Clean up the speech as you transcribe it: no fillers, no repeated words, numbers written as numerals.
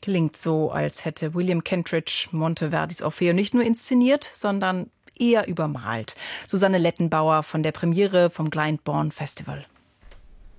Klingt so, als hätte William Kentridge Monteverdis Orfeo nicht nur inszeniert, sondern eher übermalt. Susanne Lettenbauer von der Premiere vom Glyndebourne Festival.